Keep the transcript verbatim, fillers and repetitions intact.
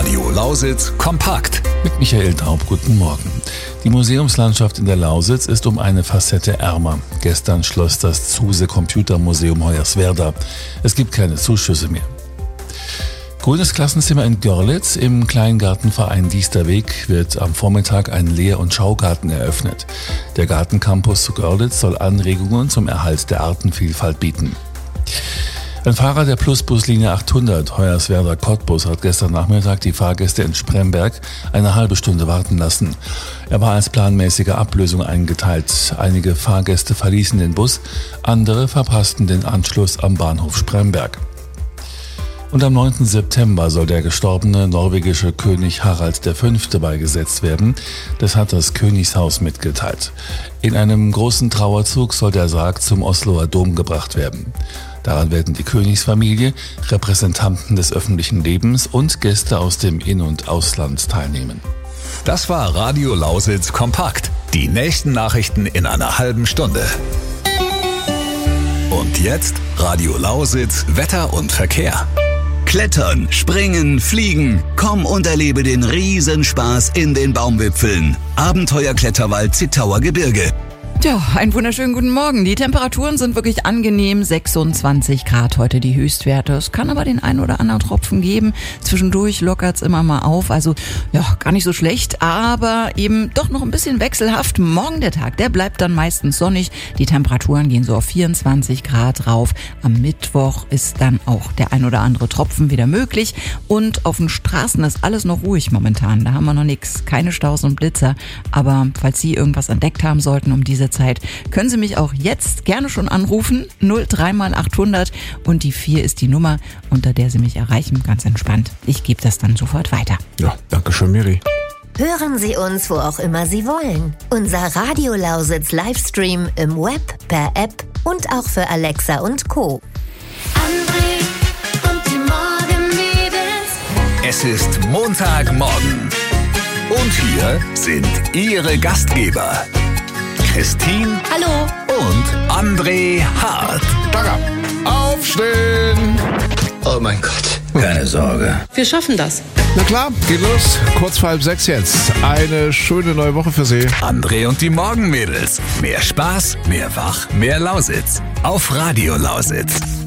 Radio Lausitz kompakt. Mit Michael Daub, guten Morgen. Die Museumslandschaft in der Lausitz ist um eine Facette ärmer. Gestern schloss das Zuse Computermuseum Hoyerswerda. Es gibt keine Zuschüsse mehr. Grünes Klassenzimmer in Görlitz. Im Kleingartenverein Diesterweg wird am Vormittag ein Lehr- und Schaugarten eröffnet. Der Gartencampus zu Görlitz soll Anregungen zum Erhalt der Artenvielfalt bieten. Ein Fahrer der Plusbuslinie achthundert Hoyerswerda-Cottbus hat gestern Nachmittag die Fahrgäste in Spremberg eine halbe Stunde warten lassen. Er war als planmäßige Ablösung eingeteilt. Einige Fahrgäste verließen den Bus, andere verpassten den Anschluss am Bahnhof Spremberg. Und am neunten September soll der gestorbene norwegische König Harald der Fünfte beigesetzt werden. Das hat das Königshaus mitgeteilt. In einem großen Trauerzug soll der Sarg zum Osloer Dom gebracht werden. Daran werden die Königsfamilie, Repräsentanten des öffentlichen Lebens und Gäste aus dem In- und Ausland teilnehmen. Das war Radio Lausitz kompakt. Die nächsten Nachrichten in einer halben Stunde. Und jetzt Radio Lausitz Wetter und Verkehr. Klettern, springen, fliegen. Komm und erlebe den Riesenspaß in den Baumwipfeln. Abenteuerkletterwald Zittauer Gebirge. Ja, einen wunderschönen guten Morgen. Die Temperaturen sind wirklich angenehm, sechsundzwanzig Grad heute die Höchstwerte. Es kann aber den einen oder anderen Tropfen geben. Zwischendurch lockert's immer mal auf, also ja, gar nicht so schlecht, aber eben doch noch ein bisschen wechselhaft. Morgen der Tag, der bleibt dann meistens sonnig. Die Temperaturen gehen so auf vierundzwanzig Grad rauf. Am Mittwoch ist dann auch der ein oder andere Tropfen wieder möglich und auf den Straßen ist alles noch ruhig momentan. Da haben wir noch nichts, keine Staus und Blitzer, aber falls Sie irgendwas entdeckt haben sollten um diese Zeit, können Sie mich auch jetzt gerne schon anrufen. null drei mal achthundert und die vier ist die Nummer, unter der Sie mich erreichen. Ganz entspannt. Ich gebe das dann sofort weiter. Ja, danke schön, Miri. Hören Sie uns, wo auch immer Sie wollen. Unser Radio Lausitz Livestream im Web, per App und auch für Alexa und Co. André und die Morgenmädels. Es ist Montagmorgen. Und hier sind Ihre Gastgeber. Christine. Hallo. Und André Hart. Daga, aufstehen! Oh mein Gott, keine Sorge. Wir schaffen das. Na klar, geht los. Kurz vor halb sechs jetzt. Eine schöne neue Woche für Sie. André und die Morgenmädels. Mehr Spaß, mehr Wach, mehr Lausitz. Auf Radio Lausitz.